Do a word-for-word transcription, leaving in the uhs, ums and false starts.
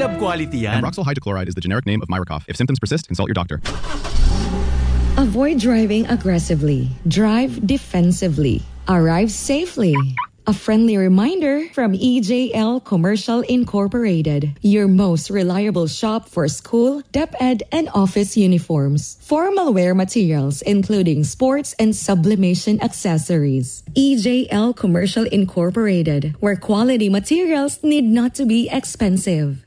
Lab quality yan. Ambroxol hydrochloride is the generic name of Myracoff. If symptoms persist, consult your doctor. Avoid driving aggressively. Drive defensively. Arrive safely. A friendly reminder from E J L Commercial Incorporated, your most reliable shop for school, DepEd, and office uniforms. Formal wear materials, including sports and sublimation accessories. E J L Commercial Incorporated, where quality materials need not to be expensive.